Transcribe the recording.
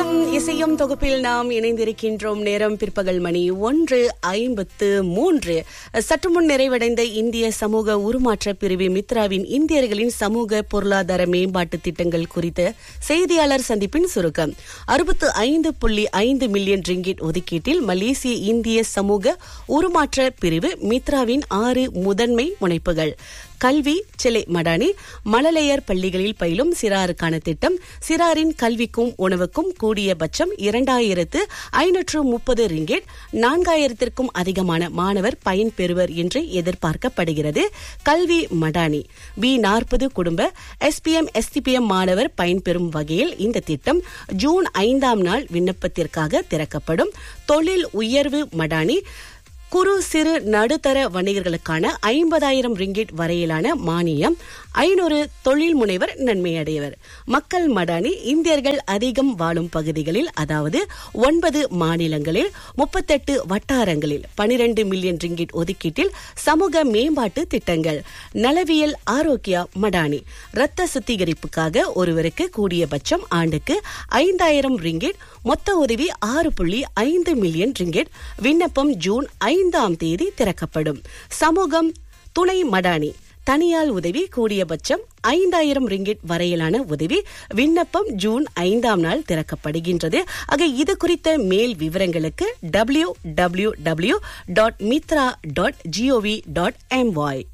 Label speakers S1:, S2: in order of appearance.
S1: கதையும் இசையும் தொகுப்பில் நாம் இணைந்திருக்கின்றோம். நேரம் பிற்பகல் மணி 1:53. சற்று முன் நிறைவடைந்த இந்திய சமூக உருமாற்ற பிரிவு மித்ராவின் இந்தியர்களின் சமூக பொருளாதார மேம்பாட்டு திட்டங்கள் குறித்த செய்தியாளர் சந்திப்பின் சுருக்கம். 65.5 மில்லியன் ரிங்கிட் ஒதுக்கீட்டில் மலேசிய இந்திய சமூக உருமாற்ற பிரிவு மித்ராவின் 6 முதன்மை முனைப்புகள். கல்வி, சிலை மடானி, மழலையர் பள்ளிகளில் பயிலும் சிறாருக்கான திட்டம். சிறாரின் கல்விக்கும் உணவுக்கும் கூடியபட்சம் 2530 ரிங்கெட், 4000க்கும் அதிகமான மாணவர் பயன்பெறுவர் என்று எதிர்பார்க்கப்படுகிறது. கல்வி மடானி B40 குடும்ப SPM STPM மாணவர் பயன்பெறும் வகையில் இந்த திட்டம் ஜூன் 5ஆம் நாள் விண்ணப்பத்திற்காக திறக்கப்படும். தொழில் உயர்வு மடானி குறு சிறு நடுத்தர வணிகர்களுக்கான 50,000 ரிங்கிட் வரையிலான மானியம். 500 தொழில் முனைவர் நன்மையடைவர். மக்கள் மடானி இந்தியர்கள் அதிகம் வாழும் பகுதிகளில், அதாவது 9 மாநிலங்களில் 38 வட்டாரங்களில் 12 மில்லியன் ரிங்கிட் ஒதுக்கீட்டில் சமூக மேம்பாட்டு திட்டங்கள். நலவியல் ஆரோக்கியா மடானி இரத்த சுத்திகரிப்புக்காக ஒருவருக்கு கூடியபட்சம் ஆண்டுக்கு 5,000 ரிங்கிட், மொத்த உதவி 6.5 மில்லியன் ரிங்கிட். விண்ணப்பம் ஜூன் 5ஆம் தேதி திறக்கப்படும். சமூகம் துணை மடானி தனியால் உதவி கூடியபட்சம் 5,000 ரிங்கிட் வரையிலான உதவி. விண்ணப்பம் ஜூன் 5ஆம் நாள் திறக்கப்படுகின்றது. ஆக இது குறித்த மேல் விவரங்களுக்கு www.mitra.gov.my